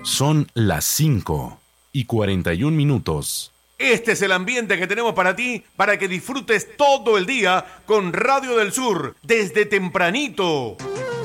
Son las 5:41. Este es el ambiente que tenemos para ti, para que disfrutes todo el día con Radio del Sur, desde tempranito.